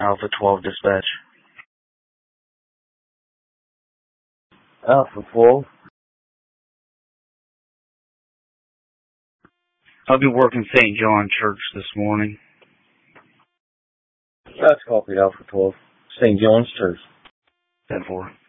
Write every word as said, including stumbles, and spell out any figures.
Alpha twelve dispatch. Alpha twelve. I'll be working Saint John Church this morning. That's copied, Alpha twelve. Saint John's Church. ten four.